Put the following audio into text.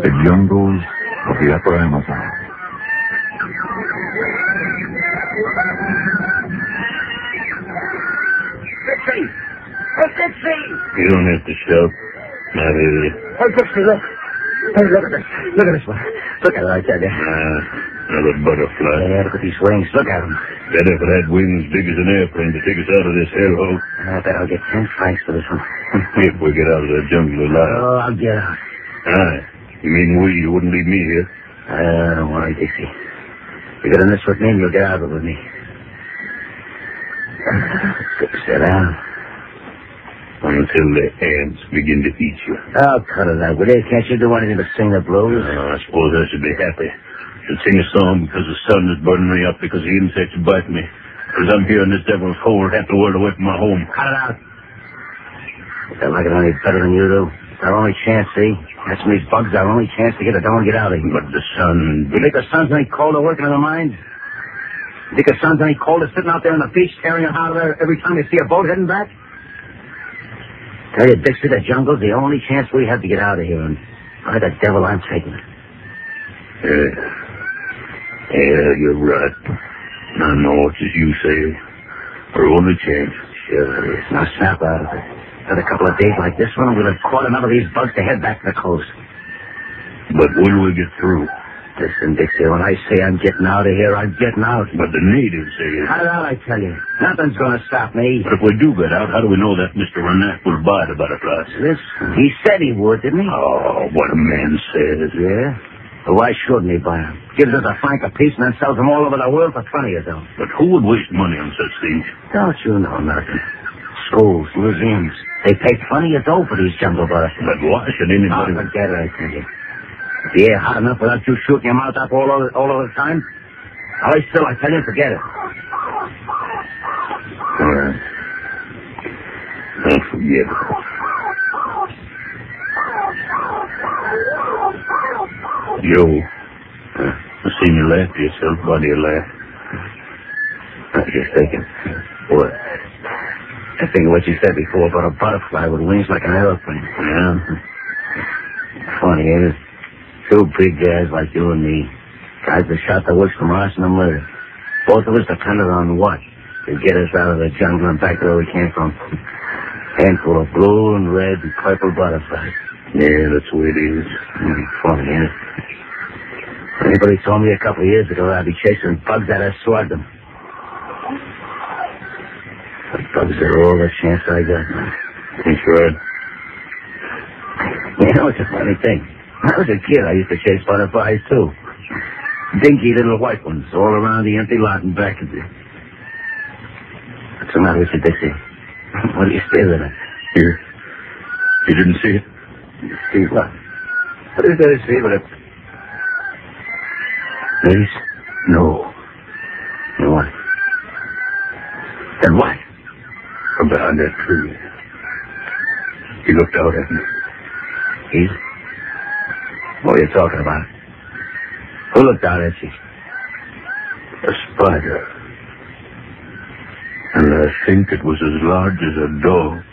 The jungles of the upper Amazon. Dixie! Hey, Dixie! You don't have to shout. I hear you. Hey, Dixie, look. Hey, look at this. Look at this one. Look at it, I tell you. Another butterfly. Yeah, look at these wings. Look at them. Bet if it had wings big as an airplane to take us out of this hellhole. I bet I'll get 10 francs for this one. If we get out of the jungle alive. Oh, I'll get out. Aye. You mean we? You wouldn't leave me here? Don't worry, Dixie. You get in this with me and you'll get out of it with me. Sit down. Until the ants begin to eat you. Oh, cut it out, will you? Can't you do anything but sing the blues? I suppose I should be happy. Should sing a song because the sun is burning me up because the insects bite me. Because I'm here in this devil's hole, half the world away from my home. Cut it out. They like it any better than you do. It's our only chance, see? That's when these bugs our only chance to get it down and get out of here. But the sun... You think the sun's any colder working in the mines? You think the sun's any colder sitting out there on the beach staring out there every time you see a boat heading back? Tell you, Dixie, the jungle's the only chance we have to get out of here, and by the devil, I'm taking it. Yeah, you're right. I know it's as you say. Our only chance. Sure it is. Now snap out of it. Another couple of days like this one, we'll have caught enough of these bugs to head back to the coast. But will we get through? Listen, Dixie, when I say I'm getting out of here, I'm getting out. But the natives say it. Cut it out, I tell you. Nothing's going to stop me. But if we do get out, how do we know that Mr. Renac will buy the butterflies? Listen, he said he would, didn't he? Oh, what a man says. Yeah? Well, why shouldn't he buy them? Gives us a franc a piece and then sells them all over the world for 20 of them. But who would waste money on such things? Don't you know nothing? Schools, museums. They pay plenty of dough for these jungle butterflies. But why should anybody... Oh, forget it, I tell you. If the air hot enough without you shooting your mouth up all over the time, lie still, I tell you, forget it. All right. I'll forget it. Joe, I seen you laugh to yourself. Why do you laugh? I was just thinking. What? I think of what you said before about a butterfly with wings like an aeroplane. Yeah? Funny, ain't it? Two big guys like you and me. Guys that shot the woods from arson and murder. Both of us depended on what? To get us out of the jungle and back to where we came from. Handful of blue and red and purple butterflies. Yeah, that's the way it is. Funny, ain't it? Anybody told me a couple of years ago I'd be chasing bugs, I'd have swagged them. The bugs are all the chance I got. That's right. You know, it's a funny thing. When I was a kid, I used to chase butterflies, too. Dinky little white ones all around the empty lot and back of it. What's the matter with you, Dixie? What are you staring at? Here. You didn't see it? See what? What is there to see but a... These? No. Then what? Then what? From behind that tree. He looked out at me. He? What are you talking about? Who looked out at you? A spider. And I think it was as large as a dog.